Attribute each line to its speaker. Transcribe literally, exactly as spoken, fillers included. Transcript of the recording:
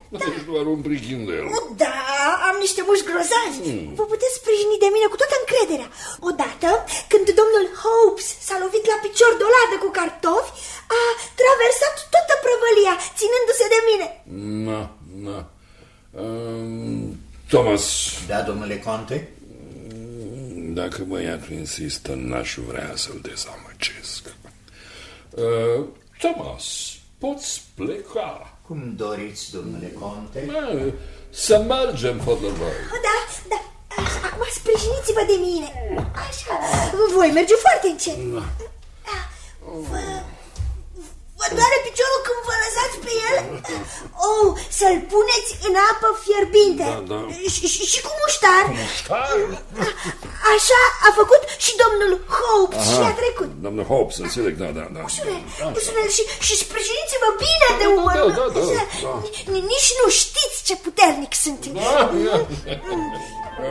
Speaker 1: Da. Ești doar un prichindel.
Speaker 2: Da, am niște mușchi grozavi. Mm. Vă puteți sprijini de mine cu toată încrederea. Odată, când domnul Hopes s-a lovit la picior de o ladă cu cartofi, a traversat toată prăvălia, ținându-se de mine.
Speaker 1: Na, na. Um, Thomas.
Speaker 3: Da, domnule conte?
Speaker 1: Dacă băiatul insistă, n-aș vrea să-l dezamăgesc. Uh, Thomas, poți pleca.
Speaker 3: Cum doriți, domnule conte?
Speaker 1: Da, să mergem, Fodoroi.
Speaker 2: Da, da. Acum sprijiniți-vă de mine. Așa. Voi merge foarte încet. Da. Vă, vă doare piciorul când vă lăsați pe el? Oh, să-l puneți în apă fierbinte.
Speaker 1: Da, da.
Speaker 2: Și, și, și cu muștar.
Speaker 1: Cu muștar?
Speaker 2: Așa a făcut și domnul Hopes. Aha. Și a trecut.
Speaker 1: Domnul Hopes, înțeleg, da, da, da.
Speaker 2: Ușurel, ușurel. Și, și sprijiniți-vă bine de umăr.
Speaker 1: Da, da, da, da.
Speaker 2: Nici nu știți ce puternic sunt.
Speaker 1: Da, da.